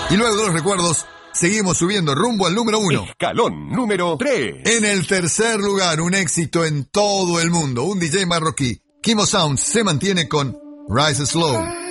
Y luego de los recuerdos, seguimos subiendo rumbo al número 1. Escalón número 3. En el tercer lugar, un éxito en todo el mundo. Un DJ marroquí, Kimo Sound, se mantiene con Rise Slow.